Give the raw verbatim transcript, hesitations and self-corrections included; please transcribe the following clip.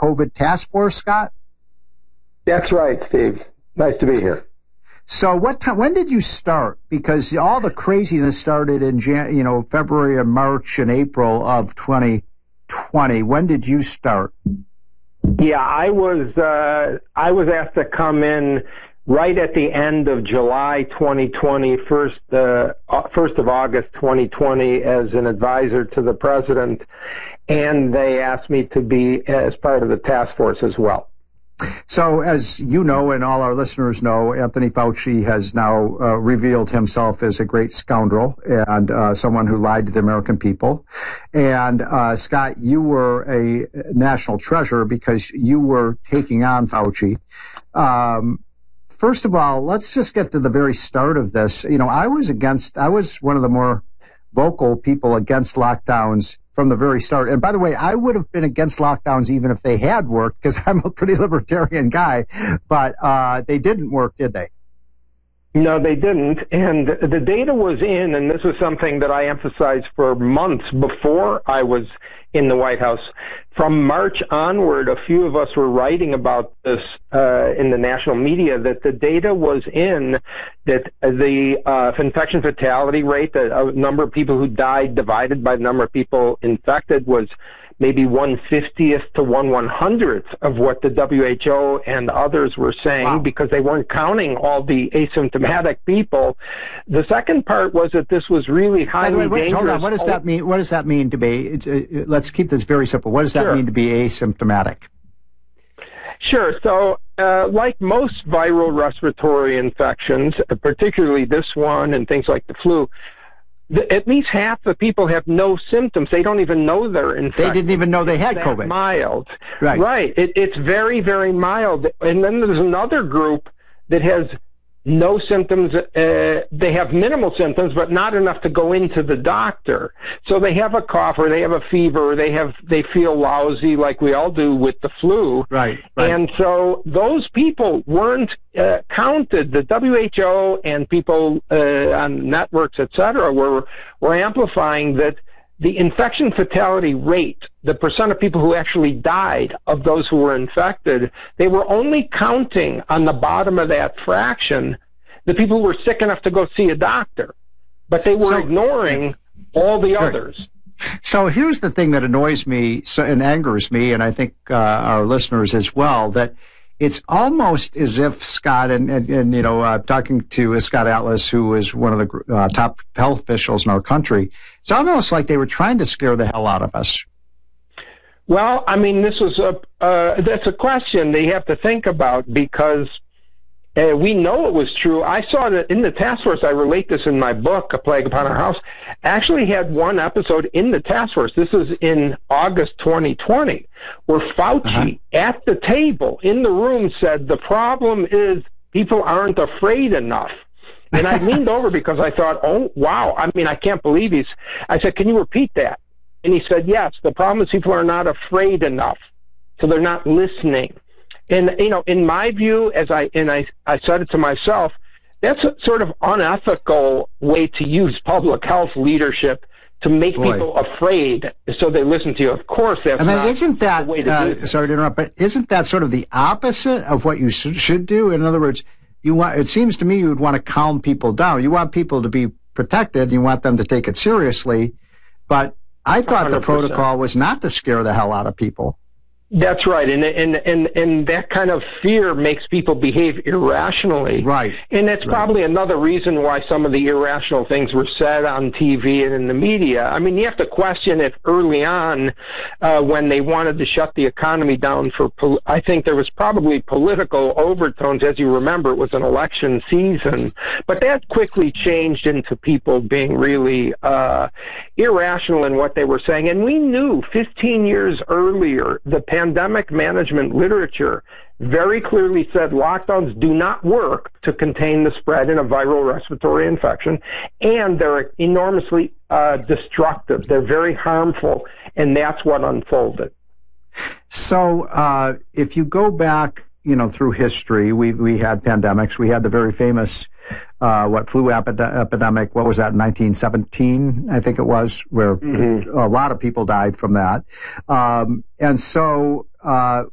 COVID task force, Scott? That's right, Steve. Nice to be here. So what time, when did you start? Because all the craziness started in Jan, you know, February and March and April of twenty twenty. When did you start? Yeah, I was, uh, I was asked to come in right at the end of July twenty twenty, first, uh, first of August twenty twenty as an advisor to the president. And they asked me to be as part of the task force as well. So, as you know, and all our listeners know, Anthony Fauci has now uh, revealed himself as a great scoundrel and uh, someone who lied to the American people. And, uh, Scott, you were a national treasure because you were taking on Fauci. Um, first of all, let's just get to the very start of this. You know, I was against, I was one of the more vocal people against lockdowns from the very start. And by the way, I would have been against lockdowns even if they had worked, because I'm a pretty libertarian guy, but uh, they didn't work, did they? No, they didn't. And the data was in, and this was something that I emphasized for months before I was in the White House. From March onward, a few of us were writing about this uh, in the national media, that the data was in, that the uh, infection fatality rate, the number of people who died divided by the number of people infected, was maybe one fiftieth to one one hundredth of what the W H O and others were saying, wow, because they weren't counting all the asymptomatic people. The second part was that this was really highly wait, wait, dangerous. Hold on. What does that mean? What does that mean to be? Uh, let's keep this very simple. What does that Sure. mean to be asymptomatic? Sure. So, uh, like most viral respiratory infections, particularly this one and things like the flu, the, at least half the people have no symptoms. They don't even know they're infected. They didn't even know they had it's COVID. Mild. Right. Right. It, it's very, very mild. And then there's another group that has no symptoms. Uh, they have minimal symptoms, but not enough to go into the doctor. So they have a cough, or they have a fever, or they have they feel lousy, like we all do with the flu. Right. right. And so those people weren't uh, counted. The W H O and people uh, on networks, et cetera, were were amplifying that the infection fatality rate, the percent of people who actually died of those who were infected, they were only counting on the bottom of that fraction the people who were sick enough to go see a doctor. But they were so, ignoring all the others. So here's the thing that annoys me and angers me, and I think uh, our listeners as well, that it's almost as if Scott, and, and, and you know, uh, talking to Scott Atlas, who is one of the uh, top health officials in our country, it's almost like they were trying to scare the hell out of us. Well, I mean, this was a, uh, that's a question they have to think about, because uh, we know it was true. I saw that in the task force. I relate this in my book, A Plague Upon Our House. Actually had one episode in the task force. This is in August twenty twenty, where Fauci uh-huh. at the table in the room said, the problem is people aren't afraid enough. And I leaned over because I thought, oh, wow. I mean, I can't believe he's, I said, can you repeat that? And he said, yes, the problem is people are not afraid enough. So they're not listening. And, you know, in my view, as I, and I, I said it to myself, that's a sort of unethical way to use public health leadership to make Boy. people afraid so they listen to you. Of course, that's I mean, not isn't that, the way to uh, do it. sorry to interrupt, but isn't that sort of the opposite of what you sh- should do? In other words, you want, it seems to me you would want to calm people down. You want people to be protected. You want them to take it seriously. But I thought one hundred percent. the protocol was not to scare the hell out of people. That's right, and and and and that kind of fear makes people behave irrationally. Right, and that's right. probably another reason why some of the irrational things were said on T V and in the media. I mean, you have to question if early on, uh, when they wanted to shut the economy down for, pol- I think there was probably political overtones. As you remember, it was an election season, but that quickly changed into people being really uh, irrational in what they were saying. And we knew fifteen years earlier the pandemic management literature very clearly said lockdowns do not work to contain the spread in a viral respiratory infection, and they're enormously uh, destructive. They're very harmful, and that's what unfolded. So uh, if you go back, you know, through history, we we had pandemics. We had the very famous, uh, what, flu epi- epidemic, what was that, nineteen seventeen, I think it was, where mm-hmm. a lot of people died from that. Um, and so uh,